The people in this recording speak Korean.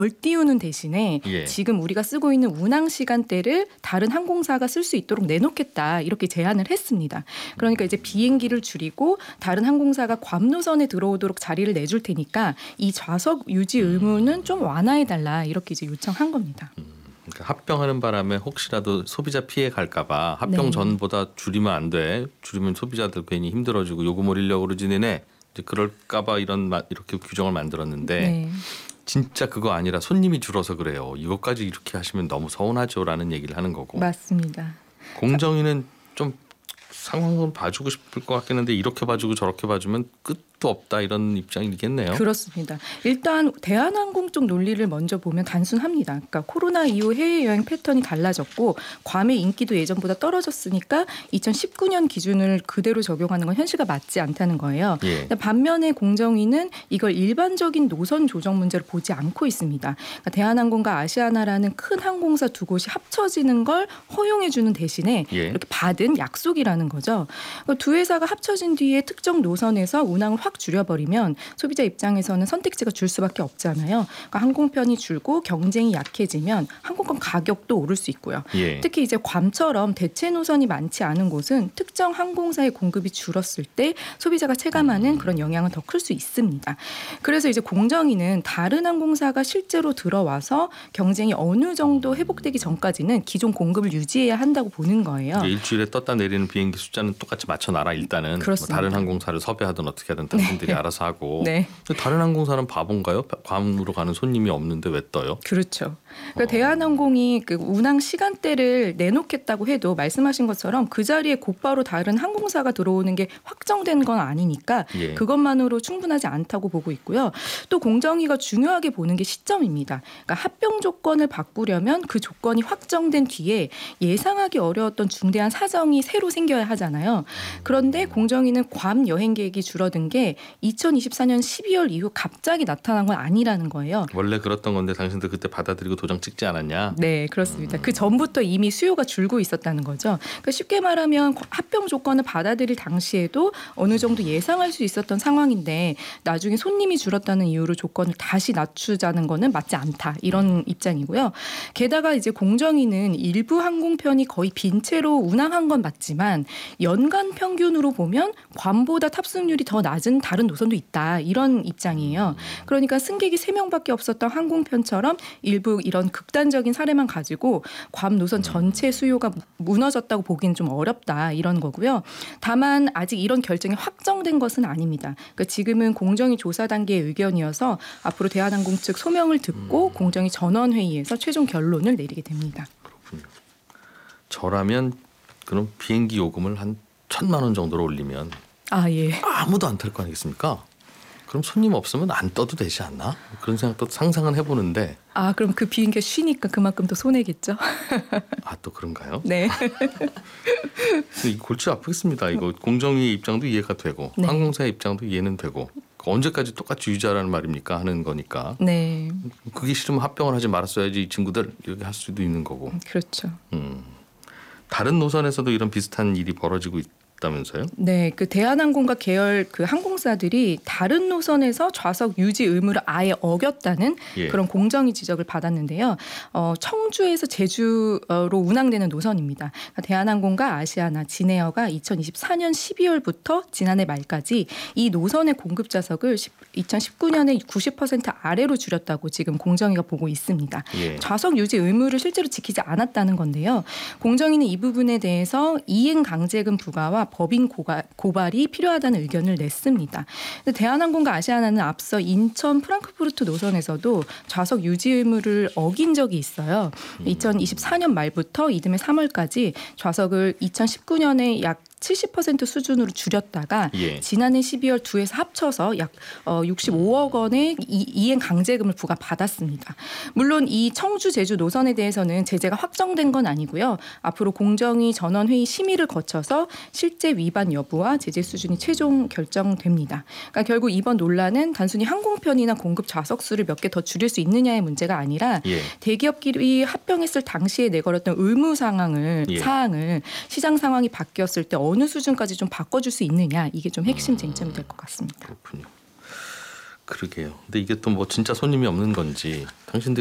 띄우는 대신에 예. 지금 우리가 쓰고 있는 운항 시간대를 다른 항공사가 쓸 수 있도록 내놓겠다 이렇게 제안을 했습니다. 그러니까 이제 비행기를 줄이고 다른 항공사가 괌 노선에 들어오도록 자리를 내줄 테니까 이 좌석 유지 의무는 좀 완화해달라 이렇게 이제 요청한 겁니다. 그러니까 합병하는 바람에 혹시라도 소비자 피해 갈까봐 합병 네. 전보다 줄이면 안 돼. 줄이면 소비자들 괜히 힘들어지고 요금 올리려고 그러지 내내 이제 그럴까봐 이렇게 규정을 만들었는데 네. 진짜 그거 아니라 손님이 줄어서 그래요. 이것까지 이렇게 하시면 너무 서운하죠라는 얘기를 하는 거고. 맞습니다. 공정위는 좀 상황을 봐주고 싶을 것 같긴 한데 이렇게 봐주고 저렇게 봐주면 끝도 없다 이런 입장이겠네요. 그렇습니다. 일단 대한항공 쪽 논리를 먼저 보면 단순합니다. 그러니까 코로나 이후 해외여행 패턴이 달라졌고 괌의 인기도 예전보다 떨어졌으니까 2019년 기준을 그대로 적용하는 건 현실과 맞지 않다는 거예요. 예. 반면에 공정위는 이걸 일반적인 노선 조정 문제로 보지 않고 있습니다. 그러니까 대한항공과 아시아나라는 큰 항공사 두 곳이 합쳐지는 걸 허용해 주는 대신에 예. 이렇게 받은 약속이라는 거죠. 그러니까 두 회사가 합쳐진 뒤에 특정 노선에서 운항을 확 줄여버리면 소비자 입장에서는 선택지가 줄 수밖에 없잖아요. 그러니까 항공편이 줄고 경쟁이 약해지면 항공권 가격도 오를 수 있고요. 예. 특히 이제 괌처럼 대체 노선이 많지 않은 곳은 특정 항공사의 공급이 줄었을 때 소비자가 체감하는 그런 영향은 더 클 수 있습니다. 그래서 이제 공정위는 다른 항공사가 실제로 들어와서 경쟁이 어느 정도 회복되기 전까지는 기존 공급을 유지해야 한다고 보는 거예요. 일주일에 떴다 내리는 비행기 숫자는 똑같이 맞춰놔라 일단은. 뭐 다른 항공사를 섭외하든 어떻게 하든 당신들이 알아서 하고. 네. 다른 항공사는 바본가요? 괌으로 가는 손님이 없는데 왜 떠요? 그렇죠. 그러니까 대한항공이 그 운항 시간대를 내놓겠다고 해도 말씀하신 것처럼 그 자리에 곧바로 다른 항공사가 들어오는 게 확정된 건 아니니까 예. 그것만으로 충분하지 않다고 보고 있고요. 또 공정위가 중요하게 보는 게 시점입니다. 그러니까 합병 조건을 바꾸려면 그 조건이 확정된 뒤에 예상하기 어려웠던 중대한 사정이 새로 생겨야 하잖아요. 그런데 공정위는 괌 여행 계획이 줄어든 게 2024년 12월 이후 갑자기 나타난 건 아니라는 거예요. 원래 그랬던 건데 당신들 그때 받아들이고 도장 찍지 않았냐? 네, 그렇습니다. 그 전부터 이미 수요가 줄고 있었다는 거죠. 그러니까 쉽게 말하면 합병 조건을 받아들일 당시에도 어느 정도 예상할 수 있었던 상황인데 나중에 손님이 줄었다는 이유로 조건을 다시 낮추자는 거는 맞지 않다. 이런 입장이고요. 게다가 이제 공정위는 일부 항공편이 거의 빈 채로 운항한 건 맞지만 연간 평균으로 보면 괌보다 탑승률이 더 낮은 다른 노선도 있다. 이런 입장이에요. 그러니까 승객이 3명밖에 없었던 항공편처럼 일부 이런 극단적인 사례만 가지고 괌 노선 전체 수요가 무너졌다고 보기는 좀 어렵다. 이런 거고요. 다만 아직 이런 결정이 확정된 것은 아닙니다. 그러니까 지금은 공정위 조사 단계의 의견이어서 앞으로 대한항공 측 소명을 듣고 공정위 전원회의에서 최종 결론을 내리게 됩니다. 그렇군요. 저라면 그럼 비행기 요금을 한 1,000만 원 정도로 올리면 예. 아무도 안 탈 거 아니겠습니까? 그럼 손님 없으면 안 떠도 되지 않나? 그런 생각도 상상은 해보는데. 그럼 그 비행기가 쉬니까 그만큼 더 손해겠죠? 또 그런가요? 네. 이 골치 아프겠습니다. 이거 공정위의 입장도 이해가 되고 네. 항공사의 입장도 이해는 되고 언제까지 똑같이 유지하라는 말입니까? 하는 거니까. 네. 그게 싫으면 합병을 하지 말았어야지 이 친구들 이렇게 할 수도 있는 거고. 그렇죠. 다른 노선에서도 이런 비슷한 일이 벌어지고 있다면서요? 네, 그 대한항공과 계열 그 항공사들이 다른 노선에서 좌석 유지 의무를 아예 어겼다는 그런 공정위 지적을 받았는데요. 청주에서 제주로 운항되는 노선입니다. 그러니까 대한항공과 아시아나, 진에어가 2024년 12월부터 지난해 말까지 이 노선의 공급 좌석을 2019년에 90% 아래로 줄였다고 지금 공정위가 보고 있습니다. 좌석 유지 의무를 실제로 지키지 않았다는 건데요. 공정위는 이 부분에 대해서 이행 강제금 부과와 법인 고발이 필요하다는 의견을 냈습니다. 대한항공과 아시아나는 앞서 인천 프랑크푸르트 노선에서도 좌석 유지 의무를 어긴 적이 있어요. 2024년 말부터 이듬해 3월까지 좌석을 2019년에 약 70% 수준으로 줄였다가 지난해 12월 두 회사 합쳐서 약 65억 원의 이행 강제금을 부과받았습니다. 물론 이 청주 제주 노선에 대해서는 제재가 확정된 건 아니고요. 앞으로 공정위 전원회의 심의를 거쳐서 실제 위반 여부와 제재 수준이 최종 결정됩니다. 그러니까 결국 이번 논란은 단순히 항공편이나 공급 좌석 수를 몇 개 더 줄일 수 있느냐의 문제가 아니라 대기업끼리 합병했을 당시에 내걸었던 의무 사항을 시장 상황이 바뀌었을 때 어느 수준까지 좀 바꿔줄 수 있느냐 이게 좀 핵심 쟁점이 될 것 같습니다. 그렇군요. 그러게요. 근데 이게 또 뭐 진짜 손님이 없는 건지 당신들